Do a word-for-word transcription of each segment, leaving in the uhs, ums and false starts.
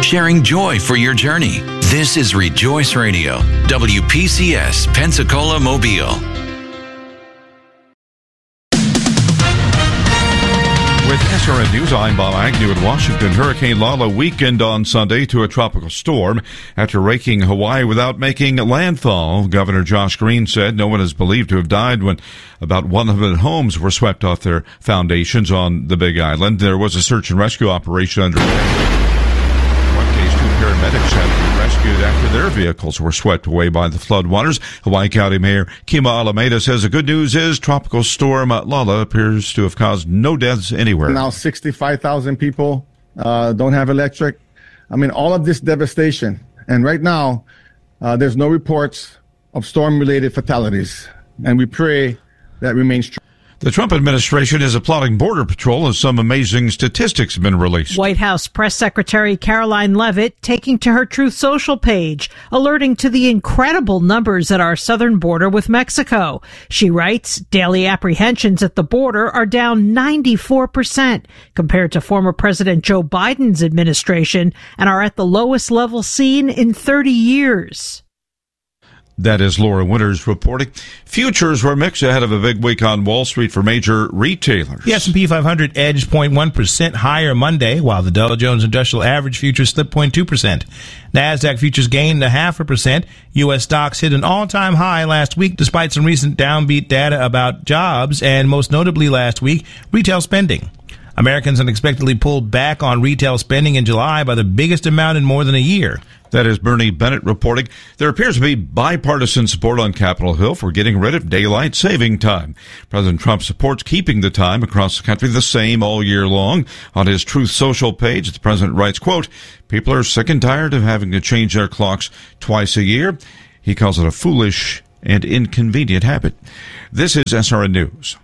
sharing joy for your journey. This is Rejoice Radio, W P C S, Pensacola, Mobile. With S R N News, I'm Bob Agnew in Washington. Hurricane Lala weakened on Sunday to a tropical storm after raking Hawaii without making landfall. Governor Josh Green said no one is believed to have died when about one hundred homes were swept off their foundations on the Big Island. There was a search and rescue operation underway. In one case, two paramedics had to be rescued after their vehicles were swept away by the floodwaters. Hawaii County Mayor Kima Alameda says the good news is tropical storm Lala appears to have caused no deaths anywhere. Now sixty-five thousand people uh, don't have electric. I mean, all of this devastation. And right now, uh, there's no reports of storm-related fatalities. And we pray that remains true. The Trump administration is applauding Border Patrol as some amazing statistics have been released. White House Press Secretary Caroline Leavitt taking to her Truth Social page, alerting to the incredible numbers at our southern border with Mexico. She writes, daily apprehensions at the border are down ninety-four percent compared to former President Joe Biden's administration and are at the lowest level seen in thirty years. That is Laura Winters reporting. Futures were mixed ahead of a big week on Wall Street for major retailers. The S and P five hundred edged zero point one percent higher Monday, while the Dow Jones Industrial Average futures slipped zero point two percent. NASDAQ futures gained a half a percent. U S stocks hit an all-time high last week despite some recent downbeat data about jobs and, most notably last week, retail spending. Americans unexpectedly pulled back on retail spending in July by the biggest amount in more than a year. That is Bernie Bennett reporting. There appears to be bipartisan support on Capitol Hill for getting rid of daylight saving time. President Trump supports keeping the time across the country the same all year long. On his Truth Social page, the president writes, quote, people are sick and tired of having to change their clocks twice a year. He calls it a foolish and inconvenient habit. This is S R N News.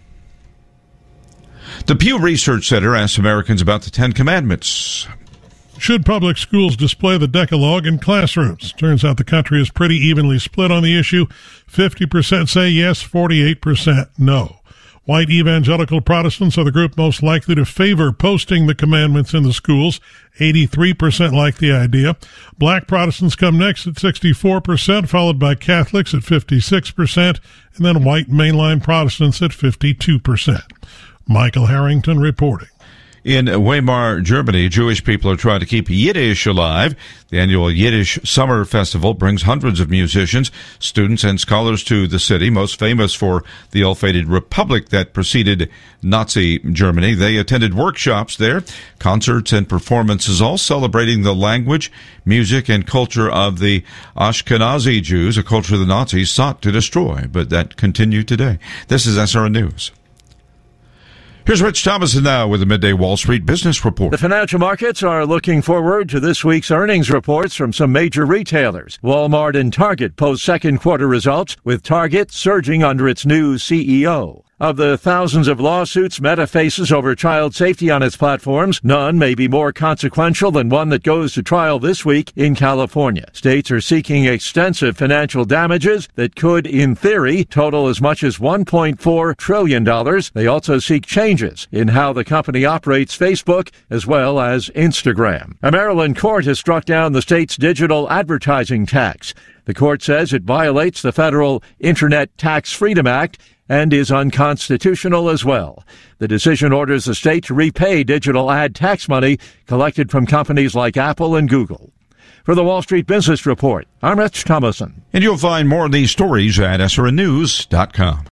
The Pew Research Center asks Americans about the Ten Commandments. Should public schools display the Decalogue in classrooms? Turns out the country is pretty evenly split on the issue. fifty percent say yes, forty-eight percent no. White evangelical Protestants are the group most likely to favor posting the commandments in the schools. eighty-three percent like the idea. Black Protestants come next at sixty-four percent, followed by Catholics at fifty-six percent, and then white mainline Protestants at fifty-two percent. Michael Harrington reporting. In Weimar, Germany, Jewish people are trying to keep Yiddish alive. The annual Yiddish Summer Festival brings hundreds of musicians, students, and scholars to the city, most famous for the ill-fated republic that preceded Nazi Germany. They attended workshops there, concerts and performances, all celebrating the language, music, and culture of the Ashkenazi Jews, a culture the Nazis sought to destroy, but that continued today. This is S R N News. Here's Rich Thomason now with the Midday Wall Street Business Report. The financial markets are looking forward to this week's earnings reports from some major retailers. Walmart and Target post second quarter results, with Target surging under its new C E O. Of the thousands of lawsuits Meta faces over child safety on its platforms, none may be more consequential than one that goes to trial this week in California. States are seeking extensive financial damages that could, in theory, total as much as one point four trillion dollars. They also seek changes in how the company operates Facebook as well as Instagram. A Maryland court has struck down the state's digital advertising tax. The court says it violates the federal Internet Tax Freedom Act and is unconstitutional as well. The decision orders the state to repay digital ad tax money collected from companies like Apple and Google. For the Wall Street Business Report, I'm Rich Thomason. And you'll find more of these stories at S R N news dot com.